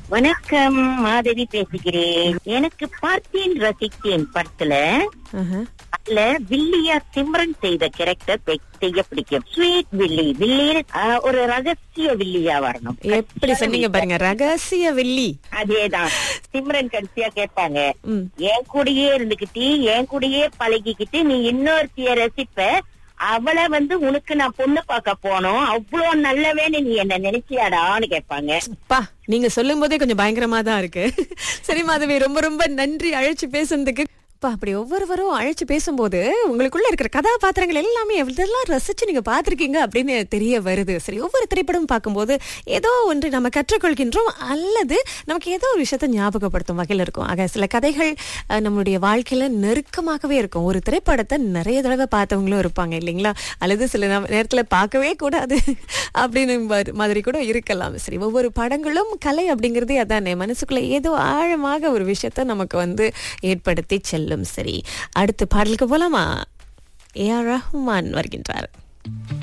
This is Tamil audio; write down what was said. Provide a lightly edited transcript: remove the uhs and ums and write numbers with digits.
வணக்கம், மாதவி பேசுகிறேன். எனக்கு பார்த்தேன் ரசித்தேன் படத்துல அதுல வில்லியா சிம்ரன் செய்த கேரக்டர் செய்ய பிடிக்கும். ஸ்வீட் வில்லி ஒரு ரகசிய வில்லியா வரணும். எப்படி சொன்னீங்க பாருங்க, ரகசிய வில்லி. அதேதான். சிம்ரன் கடைசியா கேட்பாங்க, என் கூடயே இருந்துகிட்டு என் கூடயே பழகிக்கிட்டு நீ இன்னொருத்திய ரசிப்ப, அவளை உனக்கு நான் பொண்ணு பார்க்க போனோம், அவ்வளவு நல்லவேன்னு நீ என்ன நினைச்சியாடான்னு கேட்பாங்க. நீங்க சொல்லும் போதே கொஞ்சம் பயங்கரமா தான் இருக்கு. சரி மாதவி, ரொம்ப ரொம்ப நன்றி அழைச்சு பேசுறதுக்கு. அப்படி ஒவ்வொருவரும் அழைச்சு பேசும்போது உங்களுக்குள்ள இருக்கிற கதாபாத்திரங்கள் எல்லாமே எவ்வளவு ரசிச்சு நீங்க பாத்திருக்கீங்க அப்படின்னு தெரிய வருது. சரி, ஒவ்வொரு திரைப்படம் பார்க்கும்போது ஏதோ ஒன்று நம்ம கற்றுக்கொள்கின்றோம் அல்லது நமக்கு ஏதோ ஒரு விஷயத்த ஞாபகப்படுத்தும் வகையில் இருக்கும். ஆக சில கதைகள் நம்மளுடைய வாழ்க்கையில நெருக்கமாகவே இருக்கும். ஒரு திரைப்படத்தை நிறைய தடவை பார்த்தவங்களும் இருப்பாங்க இல்லைங்களா, அல்லது சில நேரத்துல பார்க்கவே கூடாது அப்படின்னு மாதிரி கூட இருக்கலாம். சரி, ஒவ்வொரு படங்களும் கலை அப்படிங்கறதே அதானே, மனசுக்குள்ள ஏதோ ஆழமாக ஒரு விஷயத்த நமக்கு ஏற்படுத்தி செல்லும். சரி, அடுத்த பாடலுக்கு போலாமா? ஏ ஆர் ரஹ்மான் வருகின்றார்.